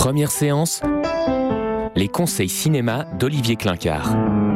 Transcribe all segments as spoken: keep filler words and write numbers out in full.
Première séance, les conseils cinéma d'Olivier Clincard.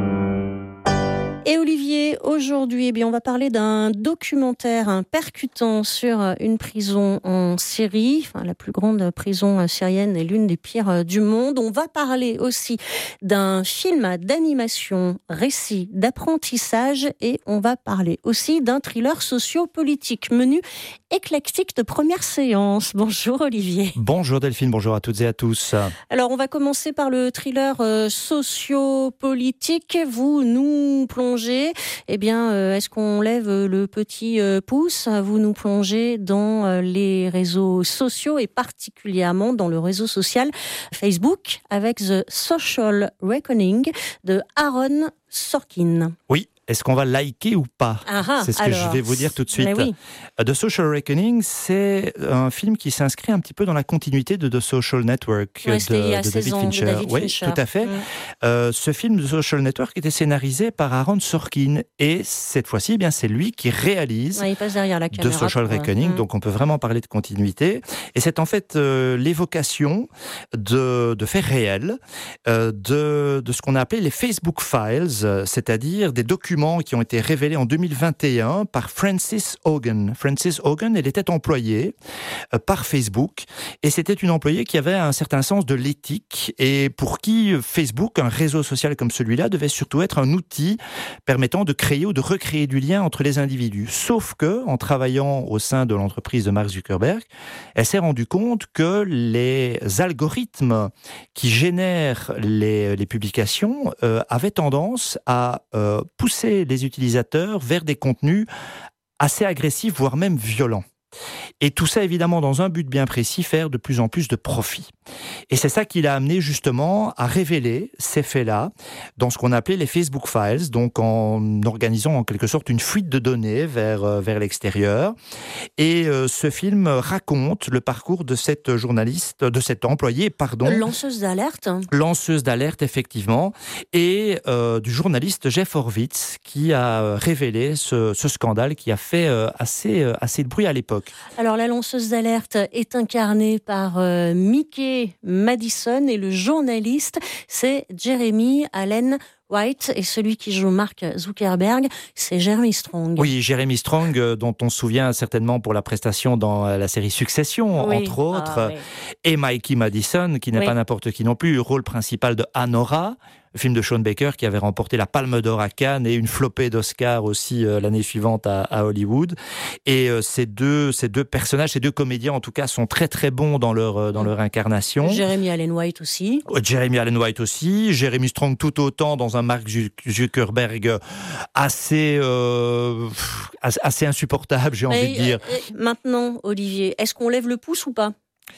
Et Olivier, aujourd'hui, eh bien, on va parler d'un documentaire hein, percutant sur une prison en Syrie, enfin, la plus grande prison syrienne et l'une des pires du monde. On va parler aussi d'un film d'animation, récit d'apprentissage, et on va parler aussi d'un thriller socio-politique. Menu éclectique de première séance. Bonjour Olivier. Bonjour Delphine, bonjour à toutes et à tous. Alors on va commencer par le thriller euh, socio-politique. Vous nous plongez, eh bien, euh, est-ce qu'on lève le petit euh, pouce ? Vous nous plongez dans euh, les réseaux sociaux et particulièrement dans le réseau social Facebook avec The Social Reckoning de Aaron Sorkin. Oui. Est-ce qu'on va liker ou pas ? Aha, C'est ce que alors, je vais vous dire tout de suite. oui. The Social Reckoning, c'est un film qui s'inscrit un petit peu dans la continuité de The Social Network ouais, de, de, David Fincher. de David Oui, Fincher. tout à fait. Mmh. Euh, ce film The Social Network était scénarisé par Aaron Sorkin et cette fois-ci, eh bien, c'est lui qui réalise ouais, il passe derrière la caméra The Social pour, Reckoning. mmh. Donc on peut vraiment parler de continuité. Et c'est en fait euh, l'évocation de, de faits réels, euh, de, de ce qu'on a appelé les Facebook Files, c'est-à-dire des documents qui ont été révélé en deux mille vingt et un par Frances Haugen. Frances Haugen, elle était employée euh, par Facebook et c'était une employée qui avait un certain sens de l'éthique et pour qui Facebook, un réseau social comme celui-là, devait surtout être un outil permettant de créer ou de recréer du lien entre les individus. Sauf que, en travaillant au sein de l'entreprise de Mark Zuckerberg, elle s'est rendue compte que les algorithmes qui génèrent les, les publications euh, avaient tendance à euh, pousser les utilisateurs vers des contenus assez agressifs, voire même violents. Et tout ça, évidemment, dans un but bien précis, faire de plus en plus de profit. Et c'est ça qui l'a amené, justement, à révéler ces faits-là dans ce qu'on appelait les Facebook Files, donc en organisant, en quelque sorte, une fuite de données vers, euh, vers l'extérieur. Et euh, ce film raconte le parcours de cette journaliste, de cette employée, pardon. Lanceuse d'alerte. Lanceuse d'alerte, effectivement. Et euh, du journaliste Jeff Horwitz, qui a révélé ce, ce scandale qui a fait euh, assez, euh, assez de bruit à l'époque. Alors, la lanceuse d'alerte est incarnée par euh, Mickey Madison et le journaliste, c'est Jeremy Allen White, et celui qui joue Mark Zuckerberg, c'est Jeremy Strong. Oui, Jeremy Strong, euh, dont on se souvient certainement pour la prestation dans euh, la série Succession, oui. entre autres, Ah, oui. et Mikey Madison, qui n'est oui. pas n'importe qui non plus, rôle principal de Anora, film de Sean Baker qui avait remporté la Palme d'Or à Cannes et une flopée d'Oscars aussi euh, l'année suivante à, à Hollywood. Et euh, ces deux, ces deux personnages, ces deux comédiens en tout cas, sont très très bons dans leur euh, dans leur incarnation. Jeremy Allen White aussi. Jeremy Allen White aussi, Jeremy Strong tout autant dans un Mark Zuckerberg assez euh, assez insupportable, j'ai envie Et, de dire. Euh, maintenant, Olivier, est-ce qu'on lève le pouce ou pas ?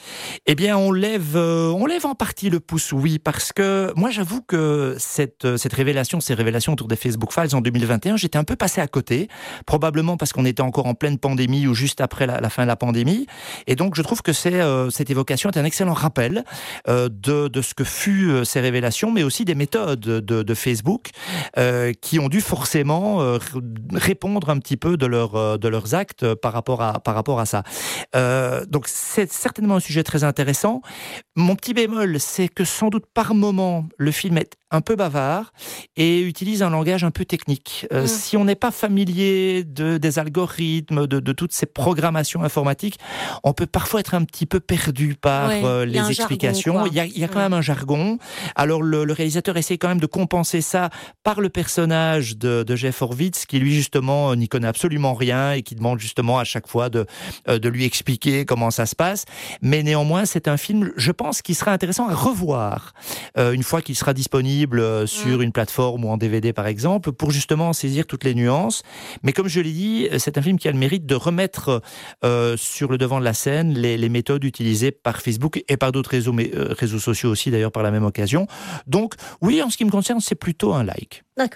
Eh bien, on lève, euh, on lève en partie le pouce, oui, parce que moi, j'avoue que cette, cette révélation, ces révélations autour des Facebook Files en deux mille vingt et un, j'étais un peu passé à côté, probablement parce qu'on était encore en pleine pandémie ou juste après la, la fin de la pandémie, et donc je trouve que c'est, euh, cette évocation est un excellent rappel euh, de, de ce que fut euh, ces révélations, mais aussi des méthodes de, de Facebook euh, qui ont dû forcément euh, répondre un petit peu de, leur, de leurs actes par rapport à, par rapport à ça. Euh, donc c'est certainement un sujet très intéressant. Mon petit bémol, c'est que sans doute par moment, le film est un peu bavard et utilise un langage un peu technique. Euh, mmh. Si on n'est pas familier de, des algorithmes, de, de toutes ces programmations informatiques, on peut parfois être un petit peu perdu par ouais, euh, les explications. Jargon, il y a, il y a quand mmh. même un jargon. Alors le, le réalisateur essaie quand même de compenser ça par le personnage de, de Jeff Horwitz, qui lui justement n'y connaît absolument rien et qui demande justement à chaque fois de, de lui expliquer comment ça se passe. Mais néanmoins, c'est un film, je pense, qui sera intéressant à revoir euh, une fois qu'il sera disponible sur une plateforme ou en D V D par exemple, pour justement saisir toutes les nuances. Mais comme je l'ai dit, c'est un film qui a le mérite de remettre euh, sur le devant de la scène les, les méthodes utilisées par Facebook et par d'autres réseaux, mais, euh, réseaux sociaux aussi d'ailleurs par la même occasion. Donc oui, en ce qui me concerne, c'est plutôt un like. D'accord.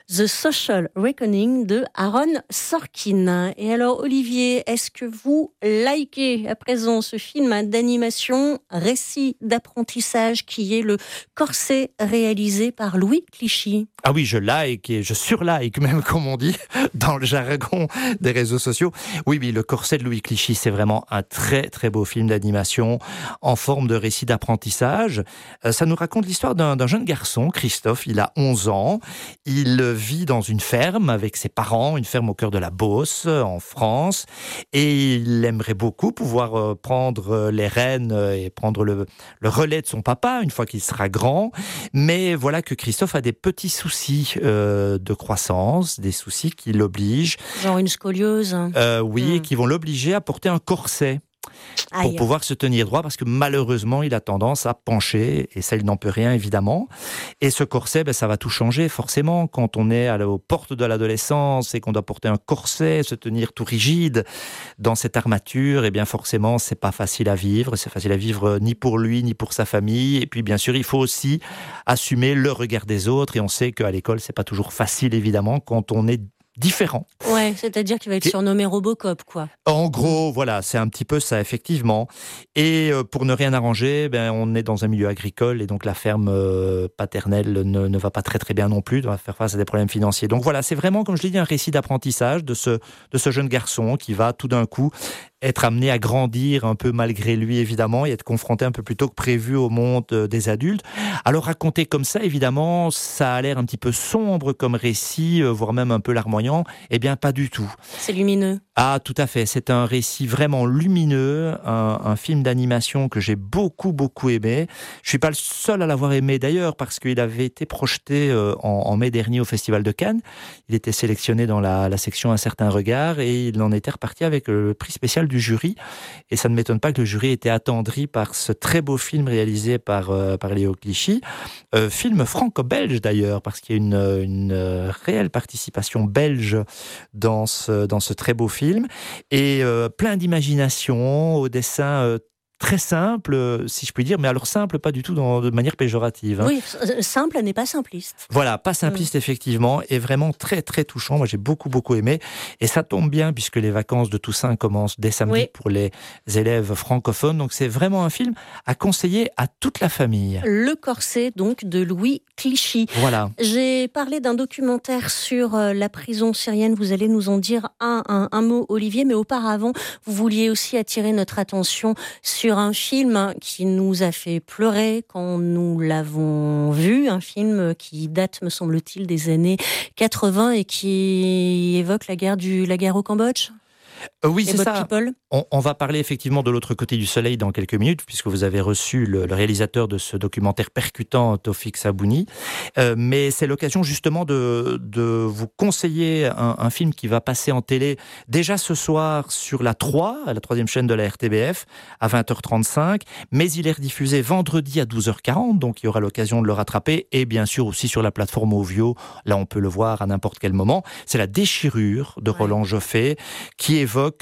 The Social Reckoning de Aaron Sorkin. Et alors Olivier, est-ce que vous likez à présent ce film d'animation, récit d'apprentissage qui est Le Corset, réalisé par Louis Clichy? Ah oui, je like et je surlike même, comme on dit dans le jargon des réseaux sociaux. Oui, oui, Le Corset de Louis Clichy, c'est vraiment un très très beau film d'animation en forme de récit d'apprentissage. Euh, ça nous raconte l'histoire d'un, d'un jeune garçon, Christophe. Il a onze ans. Il vit dans une ferme avec ses parents, une ferme au cœur de la Beauce, en France. Et il aimerait beaucoup pouvoir prendre les rênes et prendre le, le relais de son papa une fois qu'il sera grand. Mais voilà que Christophe a des petits soucis euh, de croissance, des soucis qui l'obligent. Genre une scoliose. Euh, oui, mmh. qui vont l'obliger à porter un corset. Pour Aïe. pouvoir se tenir droit, parce que malheureusement, il a tendance à pencher, et ça, il n'en peut rien, évidemment. Et ce corset, ben, ça va tout changer, forcément. Quand on est à la, aux portes de l'adolescence et qu'on doit porter un corset, se tenir tout rigide dans cette armature, et bien forcément, c'est pas facile à vivre. C'est facile à vivre ni pour lui, ni pour sa famille. Et puis, bien sûr, il faut aussi assumer le regard des autres. Et on sait qu'à l'école, c'est pas toujours facile, évidemment, quand on est différent. Ouais, c'est-à-dire qu'il va être Et surnommé Robocop, quoi. En gros, voilà, c'est un petit peu ça, effectivement. Et euh, pour ne rien arranger, ben, on est dans un milieu agricole et donc la ferme euh, paternelle ne, ne va pas très très bien non plus, doit faire face à des problèmes financiers. Donc voilà, c'est vraiment, comme je l'ai dit, un récit d'apprentissage de ce, de ce jeune garçon qui va tout d'un coup être amené à grandir un peu malgré lui, évidemment, et être confronté un peu plus tôt que prévu au monde des adultes. Alors raconter comme ça, évidemment, ça a l'air un petit peu sombre comme récit, voire même un peu larmoyant. Eh bien, pas du tout. C'est lumineux. Ah, tout à fait. C'est un récit vraiment lumineux, un, un film d'animation que j'ai beaucoup, beaucoup aimé. Je suis pas le seul à l'avoir aimé d'ailleurs, parce qu'il avait été projeté en, en mai dernier au Festival de Cannes. Il était sélectionné dans la, la section Un certain regard et il en était reparti avec le prix spécial du jury. Et ça ne m'étonne pas que le jury était attendri par ce très beau film réalisé par, euh, par Léo Clichy. Euh, film franco-belge d'ailleurs, parce qu'il y a une, une réelle participation belge dans ce, dans ce très beau film. Et euh, plein d'imagination, au dessin euh, très simple, si je puis dire, mais alors simple, pas du tout dans, de manière péjorative. Hein. Oui, simple n'est pas simpliste. Voilà, pas simpliste mmh. effectivement, et vraiment très très touchant. Moi j'ai beaucoup beaucoup aimé, et ça tombe bien puisque les vacances de Toussaint commencent dès samedi oui. pour les élèves francophones, donc c'est vraiment un film à conseiller à toute la famille. Le Corset donc de Louis Clichy. Voilà. J'ai parlé d'un documentaire sur la prison syrienne, vous allez nous en dire un, un, un mot Olivier, mais auparavant vous vouliez aussi attirer notre attention sur un film qui nous a fait pleurer quand nous l'avons vu, un film qui date, me semble-t-il, des années quatre-vingts et qui évoque la guerre, du, la guerre au Cambodge. Euh, oui, Et c'est ça. People. On, on va parler effectivement de l'autre côté du soleil dans quelques minutes, puisque vous avez reçu le, le réalisateur de ce documentaire percutant, Taufik Sabouni. Euh, mais c'est l'occasion justement de, de vous conseiller un, un film qui va passer en télé déjà ce soir sur la trois, à la troisième chaîne de la R T B F, à vingt heures trente-cinq. Mais il est rediffusé vendredi à douze heures quarante, donc il y aura l'occasion de le rattraper. Et bien sûr aussi sur la plateforme Ovio, là on peut le voir à n'importe quel moment. C'est La Déchirure de ouais. Roland Joffé, qui évoque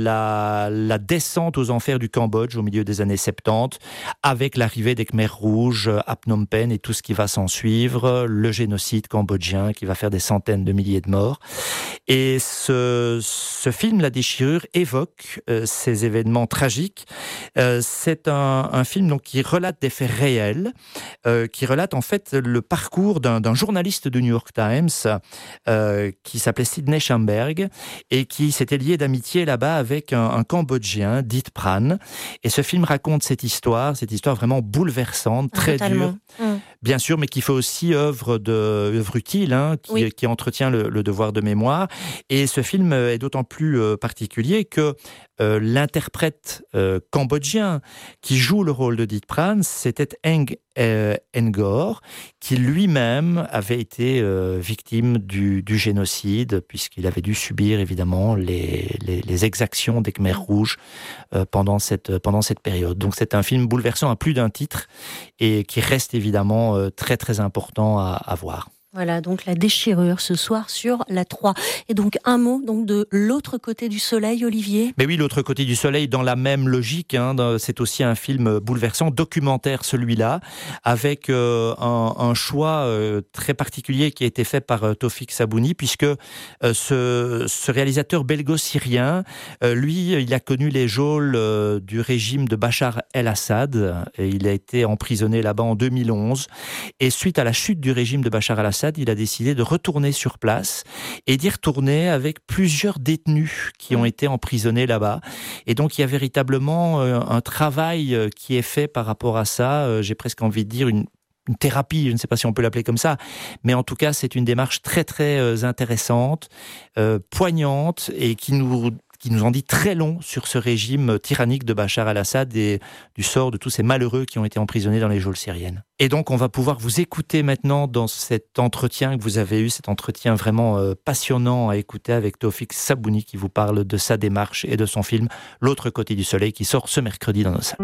la, la descente aux enfers du Cambodge au milieu des années soixante-dix, avec l'arrivée des Khmers rouges à Phnom Penh et tout ce qui va s'en suivre, le génocide cambodgien qui va faire des centaines de milliers de morts. Et ce, ce film, La Déchirure, évoque euh, ces événements tragiques. Euh, c'est un, un film donc, qui relate des faits réels, euh, qui relate en fait le parcours d'un, d'un journaliste du New York Times euh, qui s'appelait Sidney Schamberg et qui s'était lié d'amitié là-bas avec un, un Cambodgien, Dit Pran. Et ce film raconte cette histoire, cette histoire vraiment bouleversante, très Totalement. dure, mmh. bien sûr, mais qui fait aussi œuvre, de, œuvre utile, hein, qui, oui. qui entretient le, le devoir de mémoire. Et ce film est d'autant plus euh, particulier que euh, l'interprète euh, cambodgien qui joue le rôle de Dit Pran, c'était Eng euh, Ngor, qui lui-même avait été euh, victime du, du génocide, puisqu'il avait dû subir évidemment les, les, les exactions des Khmers rouges euh, pendant, cette, pendant cette période. Donc c'est un film bouleversant à plus d'un titre et qui reste évidemment euh, très très important à, à voir. Voilà, donc la déchirure ce soir sur la trois. Et donc un mot donc de l'autre côté du soleil, Olivier. Mais oui, l'autre côté du soleil, dans la même logique, hein, c'est aussi un film bouleversant, documentaire celui-là, avec euh, un, un choix euh, très particulier qui a été fait par euh, Taoufik Sabouni, puisque euh, ce, ce réalisateur belgo-syrien, euh, lui, il a connu les geôles euh, du régime de Bachar el-Assad, et il a été emprisonné là-bas en deux mille onze, et suite à la chute du régime de Bachar el-Assad, il a décidé de retourner sur place et d'y retourner avec plusieurs détenus qui ont été emprisonnés là-bas. Et donc, il y a véritablement un travail qui est fait par rapport à ça. J'ai presque envie de dire une une thérapie, je ne sais pas si on peut l'appeler comme ça, mais en tout cas, c'est une démarche très, très intéressante, euh, poignante, et qui nous... qui nous en dit très long sur ce régime tyrannique de Bachar el-Assad et du sort de tous ces malheureux qui ont été emprisonnés dans les geôles syriennes. Et donc, on va pouvoir vous écouter maintenant dans cet entretien que vous avez eu, cet entretien vraiment euh, passionnant à écouter avec Taoufik Sabouni qui vous parle de sa démarche et de son film « L'autre côté du soleil » qui sort ce mercredi dans nos salles.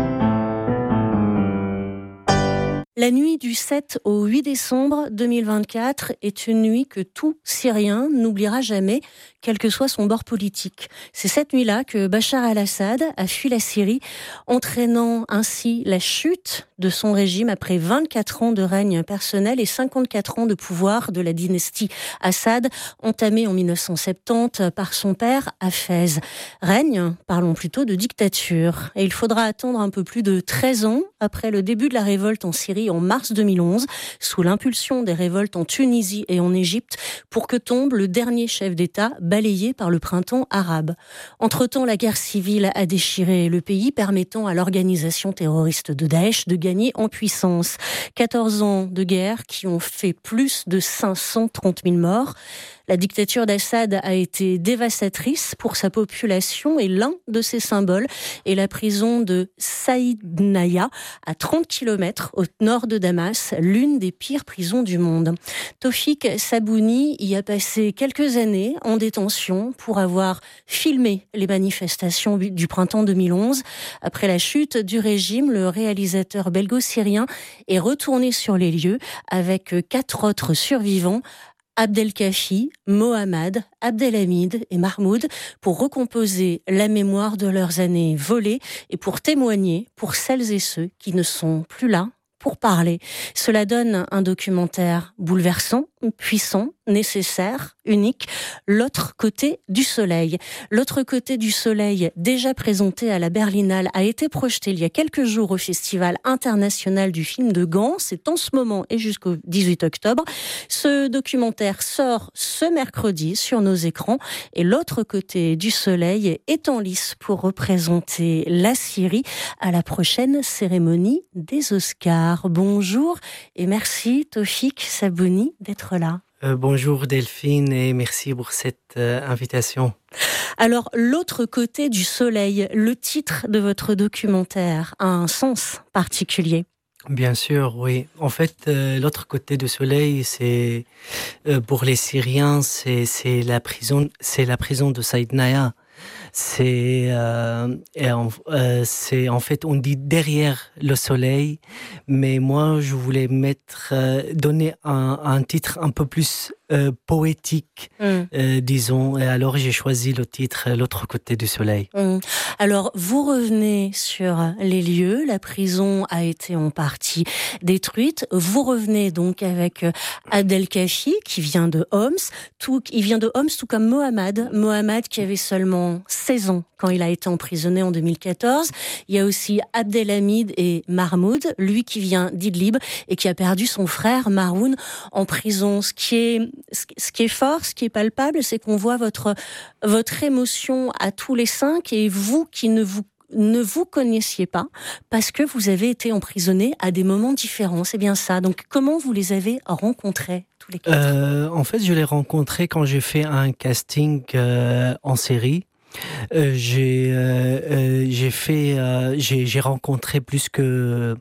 La nuit du sept au huit décembre deux mille vingt-quatre est une nuit que tout Syrien n'oubliera jamais, quel que soit son bord politique. C'est cette nuit-là que Bachar el-Assad a fui la Syrie, entraînant ainsi la chute de son régime après vingt-quatre ans de règne personnel et cinquante-quatre ans de pouvoir de la dynastie Assad, entamée en mille neuf cent soixante-dix par son père Hafez. Règne, parlons plutôt de dictature. Et il faudra attendre un peu plus de treize ans après le début de la révolte en Syrie en mars deux mille onze, sous l'impulsion des révoltes en Tunisie et en Égypte, pour que tombe le dernier chef d'État balayé par le printemps arabe. Entre-temps, la guerre civile a déchiré le pays, permettant à l'organisation terroriste de Daesh de gagner en puissance. quatorze ans de guerre qui ont fait plus de cinq cent trente mille morts. La dictature d'Assad a été dévastatrice pour sa population et l'un de ses symboles est la prison de Saïdnaïa, à trente kilomètres au nord de Damas, l'une des pires prisons du monde. Taoufik Sabouni y a passé quelques années en détention pour avoir filmé les manifestations du printemps deux mille onze. Après la chute du régime, le réalisateur belgo-syrien est retourné sur les lieux avec quatre autres survivants, Abdelkafi, Mohammad, Abdelhamid et Mahmoud, pour recomposer la mémoire de leurs années volées et pour témoigner pour celles et ceux qui ne sont plus là pour parler. Cela donne un documentaire bouleversant, puissant, nécessaire, unique, L'autre côté du soleil. L'autre côté du soleil, déjà présenté à la Berlinale, a été projeté il y a quelques jours au Festival international du film de Gand. C'est en ce moment et jusqu'au dix-huit octobre. Ce documentaire sort ce mercredi sur nos écrans et L'autre côté du soleil est en lice pour représenter la Syrie à la prochaine cérémonie des Oscars. Bonjour et merci Taoufik Sabouni d'être là. Euh, bonjour Delphine et merci pour cette euh, invitation. Alors, L'autre côté du soleil, le titre de votre documentaire a un sens particulier. Bien sûr, oui. En fait, euh, l'autre côté du soleil, c'est euh, pour les Syriens, c'est c'est la prison, c'est la prison de Saïdnaïa. C'est, euh, et en, euh, c'est en fait on dit derrière le soleil, mais moi je voulais mettre euh, donner un, un titre un peu plus euh, poétique, mm. euh, disons. Et alors j'ai choisi le titre L'autre côté du soleil. Mm. Alors vous revenez sur les lieux, la prison a été en partie détruite. Vous revenez donc avec Abdelkafi qui vient de Homs, tout, il vient de Homs tout comme Mohammad, Mohammad qui avait seulement seize ans quand il a été emprisonné en deux mille quatorze. Il y a aussi Abdelhamid et Mahmoud, lui qui vient d'Idlib et qui a perdu son frère Maroun en prison. Ce qui est, ce qui est fort, ce qui est palpable, c'est qu'on voit votre, votre émotion à tous les cinq et vous qui ne vous ne vous connaissiez pas parce que vous avez été emprisonnés à des moments différents. C'est bien ça. Donc, comment vous les avez rencontrés tous les quatre ? euh, En fait, je les rencontrés quand j'ai fait un casting euh, en série. Euh, j'ai, euh, euh, j'ai fait, euh, j'ai, j'ai rencontré plus que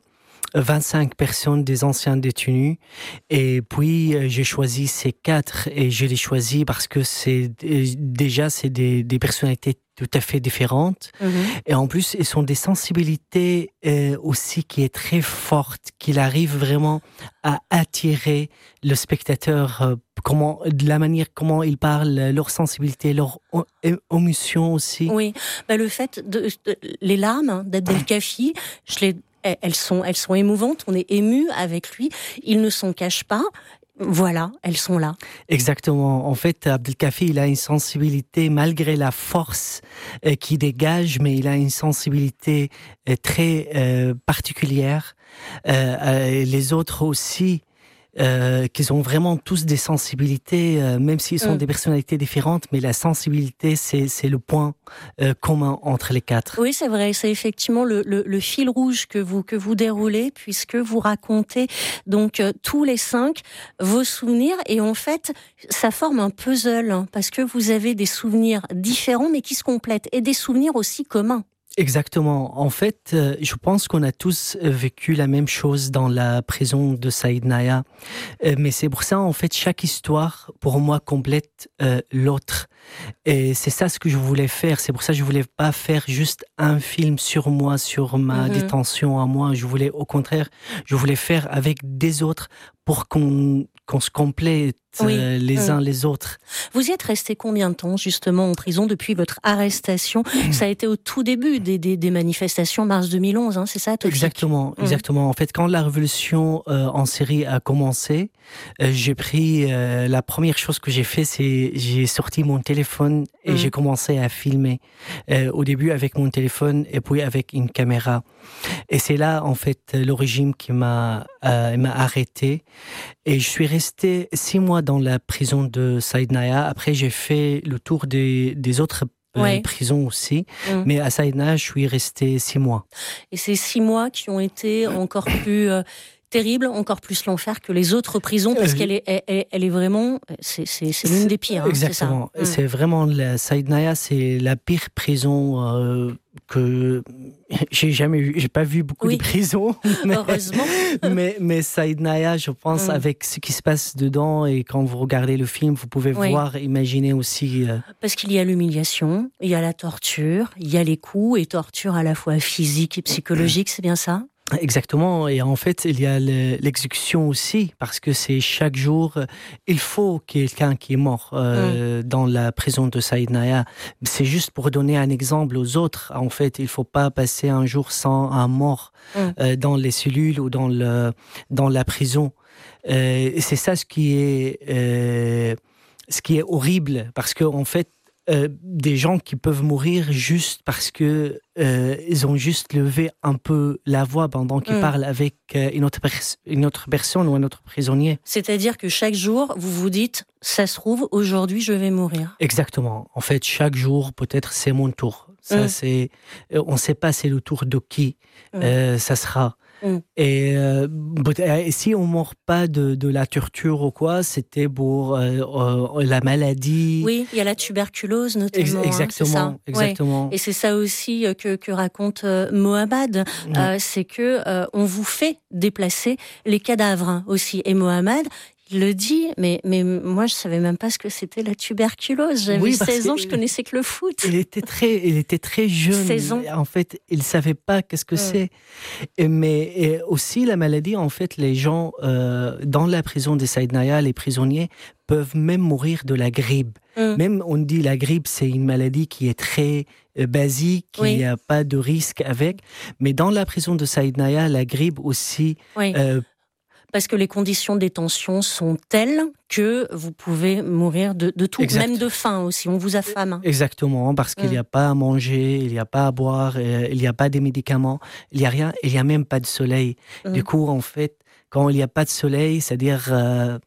vingt-cinq personnes, des anciens détenus. Et puis, euh, j'ai choisi ces quatre et je les choisis parce que c'est euh, déjà, c'est des, des personnalités tout à fait différentes. Mmh. Et en plus, ils sont des sensibilités euh, aussi qui est très forte, qu'il arrive vraiment à attirer le spectateur, euh, comment, de la manière comment ils parlent, leur sensibilité, leur émotion aussi. Oui, bah, le fait de, de les larmes d'Abdelkafi, je les elles sont, elles sont émouvantes, on est ému avec lui, il ne s'en cache pas. Voilà, elles sont là. Exactement. En fait, Abdelkafi, il a une sensibilité, malgré la force euh, qu'il dégage, mais il a une sensibilité euh, très euh, particulière. Euh, euh, les autres aussi, euh, qu'ils ont vraiment tous des sensibilités, euh, même s'ils sont mmh. des personnalités différentes, mais la sensibilité, c'est, c'est le point euh, commun entre les quatre. Oui, c'est vrai, c'est effectivement le, le, le fil rouge que vous, que vous déroulez, puisque vous racontez donc euh, tous les cinq vos souvenirs, et en fait, ça forme un puzzle, hein, parce que vous avez des souvenirs différents, mais qui se complètent, et des souvenirs aussi communs. Exactement. En fait, euh, je pense qu'on a tous vécu la même chose dans la prison de Saïd Naya. Euh, mais c'est pour ça, en fait, chaque histoire, pour moi, complète euh, l'autre. Et c'est ça ce que je voulais faire. C'est pour ça que je voulais pas faire juste un film sur moi, sur ma mm-hmm. détention à moi. Je voulais, au contraire, je voulais faire avec des autres pour qu'on, qu'on se complète oui. euh, les mmh. uns les autres. Vous y êtes resté combien de temps, justement, en prison depuis votre arrestation ? Ça a été au tout début des, des, des manifestations, mars deux mille onze, hein, c'est ça, Tofik ? Exactement, mmh. exactement. En fait, quand la révolution euh, en Syrie a commencé, euh, j'ai pris, euh, la première chose que j'ai fait, c'est j'ai sorti mon téléphone et mmh. j'ai commencé à filmer. Euh, au début avec mon téléphone et puis avec une caméra. Et c'est là, en fait, le régime qui m'a, euh, m'a arrêté. Et je suis resté six mois dans la prison de Saïd Naya. Après, j'ai fait le tour des, des autres euh, ouais. prisons aussi. Mmh. Mais à Saïd Naya, je suis resté six mois. Et ces six mois qui ont été encore plus... Euh... terrible, encore plus l'enfer que les autres prisons, parce qu'elle est, elle, elle est vraiment, c'est, c'est, c'est l'une des pires. Hein, exactement. C'est, ça. c'est vraiment la Saïd Naya, c'est la pire prison euh, que j'ai jamais vu. J'ai pas vu beaucoup oui. de prisons. Mais, heureusement. mais, mais Saïd Naya, je pense, mm. avec ce qui se passe dedans et quand vous regardez le film, vous pouvez oui. voir, imaginer aussi. Euh... Parce qu'il y a l'humiliation, il y a la torture, il y a les coups et torture à la fois physique et psychologique, c'est bien ça ? Exactement, et en fait il y a le, l'exécution aussi, parce que c'est chaque jour, il faut quelqu'un qui est mort euh, mmh. dans la prison de Saïd Naya. C'est juste pour donner un exemple aux autres, en fait il faut pas passer un jour sans un mort mmh. euh, dans les cellules ou dans, le, dans la prison. Euh, c'est ça ce qui est, euh, ce qui est horrible, parce que en fait Euh, des gens qui peuvent mourir juste parce que euh, ils ont juste levé un peu la voix pendant qu'ils mmh. parlent avec euh, une, autre pers- une autre personne ou un autre prisonnier. C'est-à-dire que chaque jour, vous vous dites, ça se trouve, aujourd'hui, je vais mourir. Exactement. En fait, chaque jour, peut-être, c'est mon tour. Ça, mmh. c'est, on ne sait pas c'est le tour de qui mmh. euh, ça sera. Mm. Et, euh, et si on ne meurt pas de, de la torture ou quoi, c'était pour euh, euh, la maladie. Oui, il y a la tuberculose notamment. Ex- exactement, hein, c'est ça. exactement. Ouais. Et c'est ça aussi que, que raconte euh, Mohamed, mm. euh, c'est que euh, on vous fait déplacer les cadavres hein, aussi. Et Mohamed, il le dit, mais, mais moi je savais même pas ce que c'était la tuberculose. J'avais oui, seize ans, je connaissais que le foot. Il était très, il était très jeune. seize ans. En fait, il savait pas qu'est-ce que mmh. c'est. Et, mais et aussi la maladie, en fait, les gens euh, dans la prison de Saïd Naya, les prisonniers peuvent même mourir de la grippe. Mmh. Même on dit la grippe, c'est une maladie qui est très euh, basique, il n'y oui. a pas de risque avec. Mais dans la prison de Saïd Naya, la grippe aussi. Oui. Euh, Parce que les conditions de détention sont telles que vous pouvez mourir de, de tout, exact. Même de faim aussi, on vous affame. Exactement, parce qu'il n'y a mmh. pas à manger, il n'y a pas à boire, euh, il n'y a pas de médicaments, il n'y a rien, il n'y a même pas de soleil. Mmh. Du coup, en fait, quand il n'y a pas de soleil, c'est-à-dire, euh,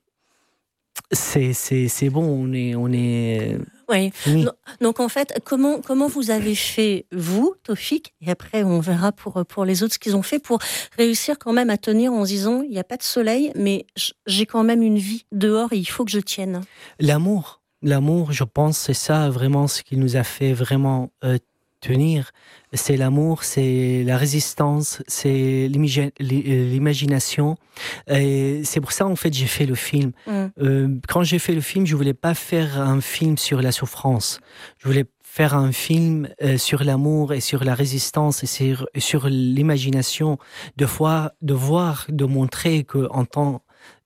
c'est, c'est, c'est bon, on est... On est Oui. Fini. Donc en fait, comment comment vous avez fait vous, Tofik, et après on verra pour pour les autres ce qu'ils ont fait pour réussir quand même à tenir en se disant il n'y a pas de soleil, mais j'ai quand même une vie dehors et il faut que je tienne. L'amour, l'amour, je pense, c'est ça vraiment ce qui nous a fait vraiment euh, tenir, c'est l'amour, c'est la résistance, c'est l'imagi- l'imagination. Et c'est pour ça, en fait, j'ai fait le film. Mm. Euh, quand j'ai fait le film, je voulais pas faire un film sur la souffrance. Je voulais faire un film euh, sur l'amour et sur la résistance et sur, et sur l'imagination, de voir, de voir, de montrer qu'en tant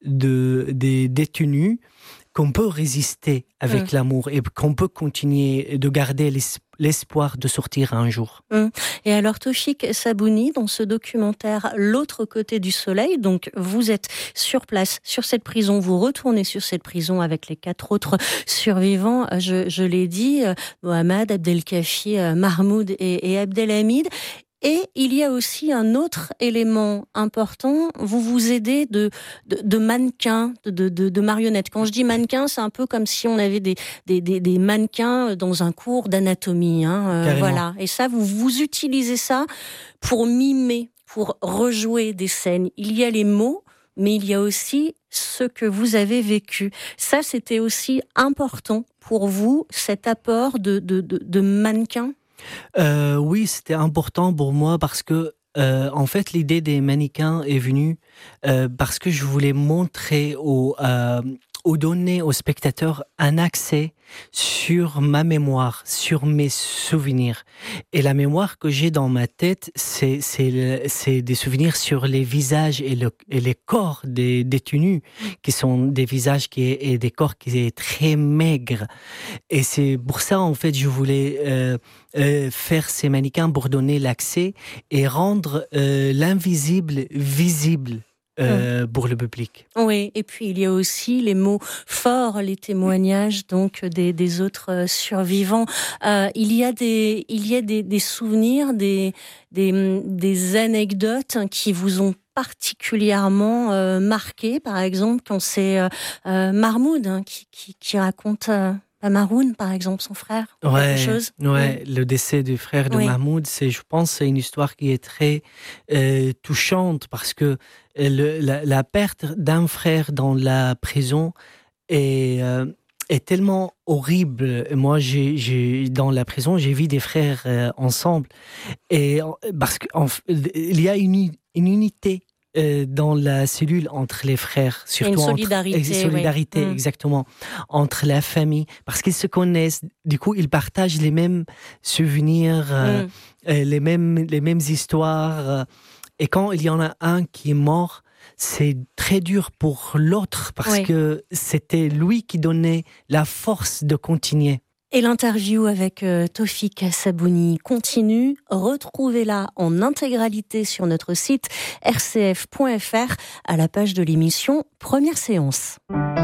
de, des détenus, qu'on peut résister avec mmh. l'amour et qu'on peut continuer de garder l'espoir de sortir un jour. Mmh. Et alors, Tawfik Sabouni, dans ce documentaire « L'autre côté du soleil », donc vous êtes sur place, sur cette prison, vous retournez sur cette prison avec les quatre autres survivants, je, je l'ai dit, Mohamed, Abdelkafi, Mahmoud et, et Abdelhamid. Et il y a aussi un autre élément important, vous vous aidez de, de, de mannequins, de, de, de marionnettes. Quand je dis mannequins, c'est un peu comme si on avait des, des, des, des mannequins dans un cours d'anatomie. Hein, euh, voilà. Et ça, vous, vous utilisez ça pour mimer, pour rejouer des scènes. Il y a les mots, mais il y a aussi ce que vous avez vécu. Ça, c'était aussi important pour vous, cet apport de, de, de, de mannequins ? Euh, oui, c'était important pour moi parce que, euh, en fait, l'idée des mannequins est venue euh, parce que je voulais montrer aux, euh, aux donner aux spectateurs un accès sur ma mémoire, sur mes souvenirs. Et la mémoire que j'ai dans ma tête, c'est, c'est, le, c'est des souvenirs sur les visages et, le, et les corps des détenus, qui sont des visages qui est, et des corps qui sont très maigres. Et c'est pour ça, en fait, je voulais euh, euh, faire ces mannequins pour donner l'accès et rendre euh, l'invisible visible. Euh, pour le public. Oui, et puis il y a aussi les mots forts, les témoignages donc des, des autres survivants. Euh, il y a des, il y a des, des souvenirs, des, des, des anecdotes qui vous ont particulièrement euh, marqué, par exemple quand c'est euh, euh, Mahmoud hein, qui, qui, qui raconte. Euh, Maroun, par exemple, son frère, ouais, quelque chose. Ouais, oui. Le décès du frère de oui. Mahmoud, c'est, je pense, c'est une histoire qui est très euh, touchante parce que le, la, la perte d'un frère dans la prison est, euh, est tellement horrible. Moi, j'ai, j'ai, dans la prison, j'ai vu des frères euh, ensemble et parce qu'il y a une, une unité. Euh, dans la cellule entre les frères, surtout une solidarité, entre, solidarité oui. exactement, entre la famille, parce qu'ils se connaissent. Du coup, ils partagent les mêmes souvenirs, euh, mm. euh, les mêmes les mêmes histoires. Euh, et quand il y en a un qui est mort, c'est très dur pour l'autre parce oui. que c'était lui qui donnait la force de continuer. Et l'interview avec euh, Tawfik Sabouni continue. Retrouvez-la en intégralité sur notre site r c f point f r à la page de l'émission Première séance.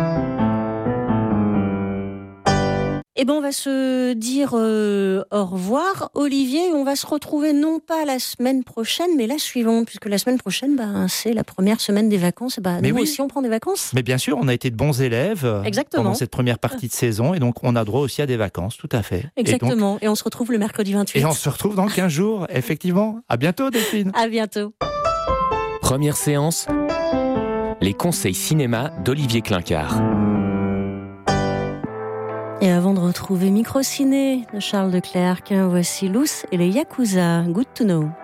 Eh ben, on va se dire euh, au revoir, Olivier. On va se retrouver non pas la semaine prochaine, mais la suivante, puisque la semaine prochaine, ben, c'est la première semaine des vacances. Ben, nous oui. aussi, on prend des vacances. Mais bien sûr, on a été de bons élèves Exactement. pendant cette première partie de saison, et donc on a droit aussi à des vacances, tout à fait. Exactement. Et, donc, et on se retrouve le mercredi vingt-huit. Et on se retrouve dans quinze jours, effectivement. À bientôt, Delphine. À bientôt. Première séance, les conseils cinéma d'Olivier Clincard. Et avant de retrouver Microciné de Charles Leclerc, voici Luce et les Yakuza. Good to know.